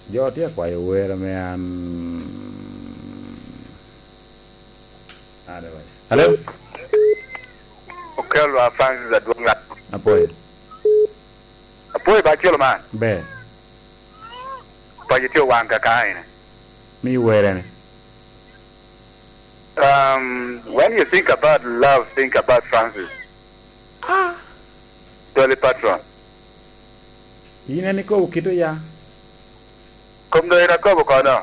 Jotia kwa wera me otherwise. Hello? Okay, lo Francis Adwanga. Apoy. Apoy ba chelo man. Be. Pa yitio wanga kaine. Me wera. When you think about love, think about Francis. Dolly Patron. Ina niko ukito ya. Come do ira ko no.